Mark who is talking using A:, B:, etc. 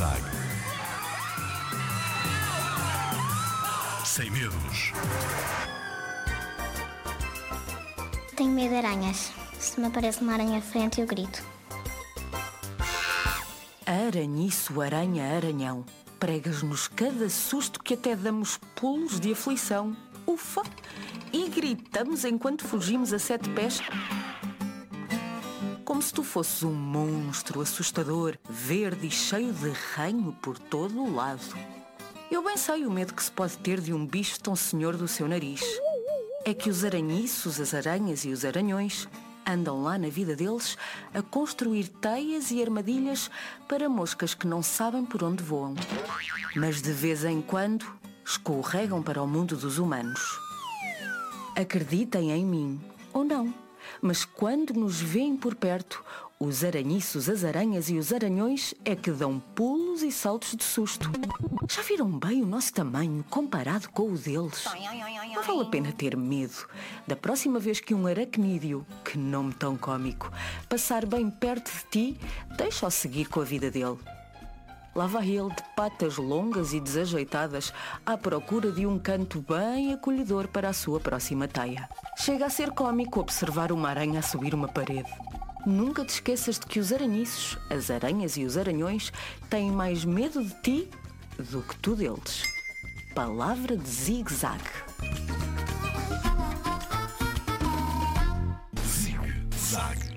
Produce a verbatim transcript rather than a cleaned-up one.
A: Zigue-Zague. Sem medos.
B: Tenho medo de aranhas. Se me aparece uma aranha à frente, eu grito.
C: Aranhiço, aranha, aranhão, pregas-nos cada susto que até damos pulos de aflição. Ufa! E gritamos enquanto fugimos a sete pés, como se tu fosses um monstro assustador, verde e cheio de ranho por todo o lado. Eu bem sei o medo que se pode ter de um bicho tão senhor do seu nariz. É que os aranhiços, as aranhas e os aranhões andam lá na vida deles a construir teias e armadilhas para moscas que não sabem por onde voam. Mas de vez em quando escorregam para o mundo dos humanos. Acreditem em mim ou não, mas quando nos veem por perto, os aranhiços, as aranhas e os aranhões é que dão pulos e saltos de susto. Já viram bem o nosso tamanho comparado com o deles? Não vale a pena ter medo. Da próxima vez que um aracnídeo, que nome tão cómico, passar bem perto de ti, deixa-o seguir com a vida dele. Lá vai ele de patas longas e desajeitadas à procura de um canto bem acolhedor para a sua próxima teia. Chega a ser cómico observar uma aranha a subir uma parede. Nunca te esqueças de que os aranhiços, as aranhas e os aranhões têm mais medo de ti do que tu deles. Palavra de zigue-zague.
A: Zigue-Zague.